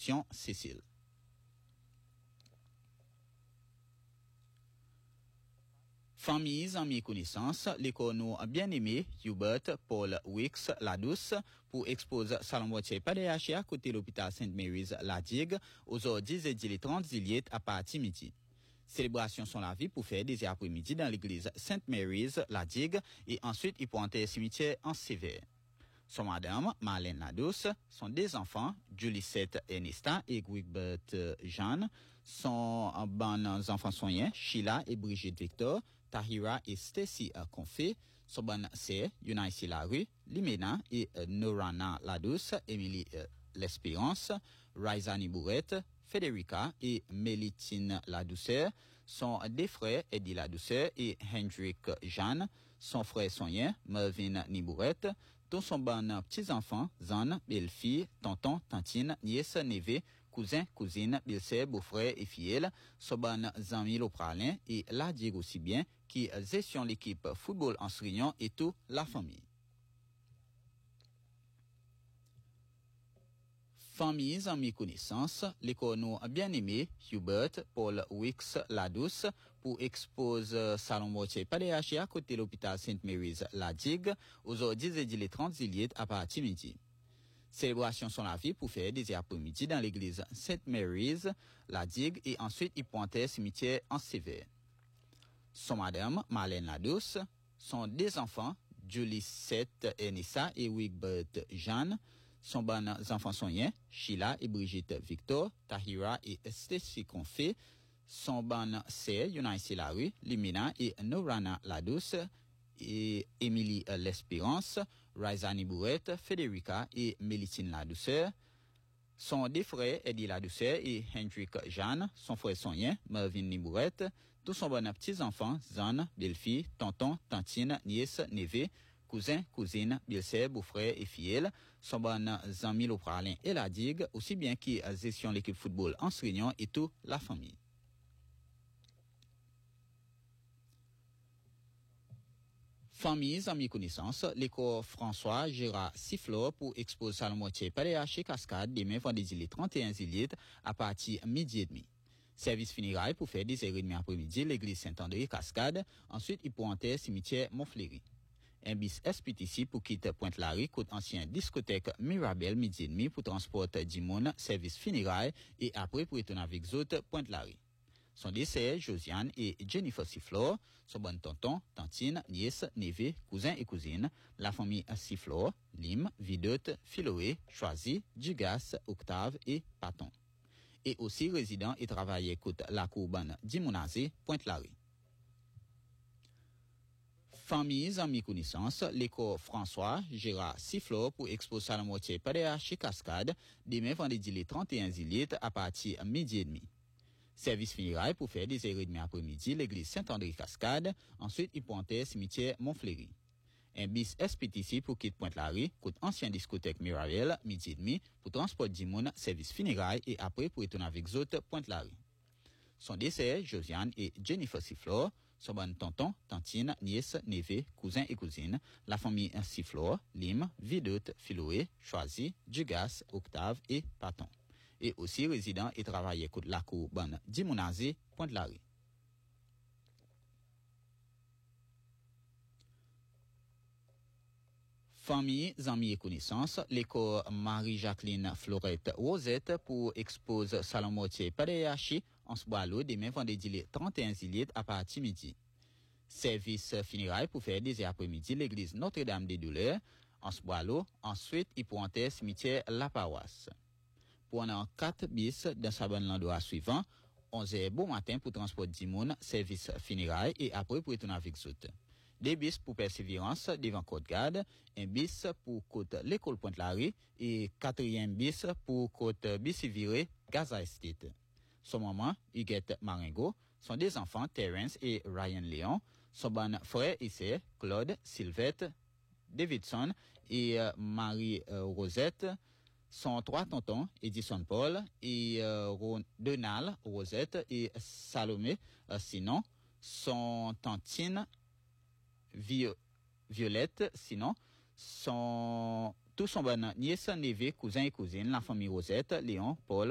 Construction Cécile. Familles, amis et connaissances, l'école nous bien-aimé, Hubert, Paul Wicks, La Douce, pour exposer Salon Mortier PDH à côté de l'hôpital Sainte-Mary's, La Digue, aux heures 10 et 30 juillet à partir midi. Célébrations sont la vie pour faire des après-midi dans l'église Sainte-Mary's, La Digue, et ensuite ils pourront entrer cimetière en sévère. Son madame, Marlène Ladouce, son deux enfants, Julisette Ernesta et Guibert Jeanne, son bonnes enfants soignants, Sheila et Brigitte Victor, Tahira et Stacy Confé, son bonne sœur, Yunaisi Larue, Limena et Norana Ladouce, Émilie L'Espérance, Raizani Bourette, Federica et Mélitine Ladouceur, son deux frères, Eddie Ladouceur et Hendrik Jeanne, son frère soignant, Mervyn Nibourette, tous son bon petits-enfants, Zan, belle-fille, tonton, tantine, nièce, neveu, cousin, cousine, belle-sœur, beau-frère et filleule, son bon amis l'aupralin et la dire aussi bien qui gestion l'équipe football en Srignon et toute la famille. Familles, amis, connaissances, l'école nous bien-aimé, Hubert, Paul Wicks, La Douce, pour exposer Salon Mortier PDH à côté de l'hôpital Sainte-Mary's, La Digue, aux heures 10 et 30 juillet à partir midi. Célébrations sont la vie pour faire des après-midi dans l'église Sainte-Mary's, La Digue, et ensuite ils pointaient cimetière en sévère. Son madame, Marlène La Douce, son deux enfants, Julisette Ernesta et Wigbert Jeanne, son bon enfants soignants, Sheila et Brigitte Victor, Tahira et Stacy Confé, son bon sœur, Yunaisi Larue, Limina et Norana Ladouce, et Émilie L'Espérance, Raizani Bourette, Federica et Mélitine Ladouceur, son deux frères, Eddie Ladouceur et Hendrik Jeanne, son frère soignant, Mervyn Nibourette, tous son bon petits-enfants, Zan, belle-fille, tonton, tantine, nièce, neveu, cousin, cousine, belle-sœur, beau-frère et filleule, son bon amis l'aupralin et la digue, aussi bien qui gestion l'équipe football en Srignon et toute la famille. Familles, amis, connaissances, l'école François Gérard Sifflor pour exposer Salon Mortier PDH Cascade demain vendredi le 31 juillet à partir midi et demi. Service funérailles pour faire 10h30 après-midi l'église Saint-André Cascade, ensuite il pour entrer cimetière Montfléry. Un bis SPTC pour quitter Pointe-Larry, côté ancien discothèque Mirabel, midi et demi pour transporter du monde, service funérailles et après pour retourner avec autres Pointe-Larry. Son décès, Josiane et Jennifer Sifflor, son bon tonton, tantine, nièce, neveu, cousin et cousine, la famille Sifflor, Lim, Vidote, Philoé, Choisy, Dugas, Octave et Paton. Et aussi résident et travaillé côté la Courbanne d'Imonazé, Pointe-Larry. Familles, amis, connaissances, l'école François Gérard Sifflor pour exposer Salon Mortier PDH Cascade demain vendredi le 31 juillet à partir midi et demi. Service funérailles pour faire 10h30 après-midi l'église Saint-André Cascade, ensuite il pointait cimetière Montfléry. Un bis SPTC pour quitter Pointe-Larry, côté ancien discothèque Mirabel, midi et demi pour transport du monde, service funérailles et après pour retourner avec autres Pointe-Larry. Son décès, Josiane et Jennifer Sifflor, son bon tonton, tantine, nièce, neveu, cousin et cousine, la famille Sifflor, Lim, Vidote, Philoé, Choisy, Dugas, Octave et Paton. Et aussi résident et travaillé côté la Courbanne d'Imonazé, Pointe-Larry. Famille, amis et connaissances, l'école Marie-Jacqueline Florette Rosette pour exposer Salon Mortier PDH en Sboalo demain vendredi le 31 juillet à partir midi. Service funérailles pour faire des après-midi l'église Notre-Dame des Douleurs en Sboalo, ensuite il pour entrer cimetière La Paroisse. Pendant 4 bis dans sa bonne l'endroit suivant, 11h bon matin pour transport du monde, service funérailles et après pour retourner avec autres. 2 bis pour Persévérance devant Côte-Garde, un bis pour côte l'école Pointe-Larry et 4e bis pour côte Bissiviré, Gaza Estate. Son maman, Huguette Maringo, son deux enfants, Terence et Ryan Léon, son bon frère et sœur, Claude, Sylvette, Davidson et Marie Rosette, son 3 tontons, Edison Paul et Donald Rosette et Salomé, sinon, son tantine Violette, sinon, tout son bon nièce, neveu, cousin et cousine, la famille Rosette, Léon, Paul,